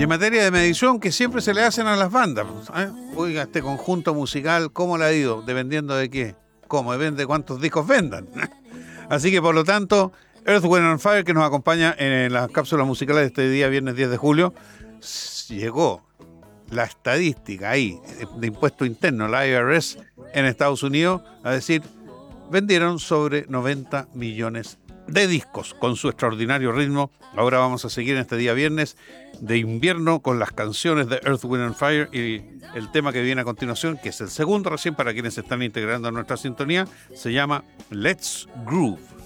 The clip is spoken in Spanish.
Y en materia de medición, que siempre se le hacen a las bandas. Oiga, este conjunto musical, ¿cómo le ha ido? Dependiendo de qué. ¿Cómo? Depende de cuántos discos vendan. Así que, por lo tanto, Earth, Wind and Fire, que nos acompaña en las cápsulas musicales de este día, viernes 10 de julio, llegó la estadística ahí de impuesto interno, la IRS, en Estados Unidos, a decir, vendieron sobre 90 millones de discos con su extraordinario ritmo. Ahora vamos a seguir en este día viernes de invierno con las canciones de Earth, Wind and Fire, y el tema que viene a continuación, que es el segundo recién para quienes se están integrando a nuestra sintonía, se llama Let's Groove.